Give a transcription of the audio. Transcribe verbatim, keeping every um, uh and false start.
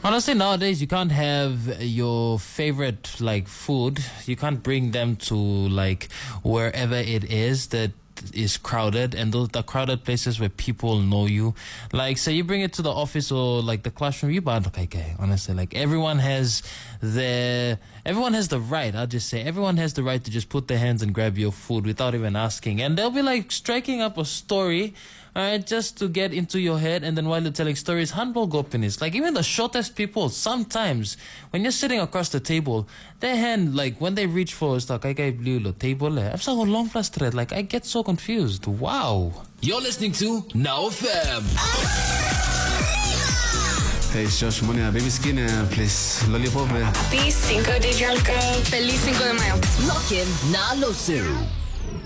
Honestly, nowadays you can't have your favorite like food. You can't bring them to like wherever it is that is crowded, and those the crowded places where people know you. Like, say you bring it to the office or like the classroom, you buy okay, okay. Honestly, like everyone has their everyone has the right. I'll just say everyone has the right to just put their hands and grab your food without even asking, and they'll be like striking up a story. Alright, just to get into your head, and then while you're telling stories, handball gopinis. Like even the shortest people, sometimes when you're sitting across the table, their hand, like when they reach for it's like I gave you the table. I'm so long frustrated. Like I get so confused. Wow. You're listening to Now F M. Hey, it's Josh Monia. Baby Skin, uh, please. Lollipop. Happy Cinco de Junco. Feliz Cinco de Mayo. Lock in, na lo zero.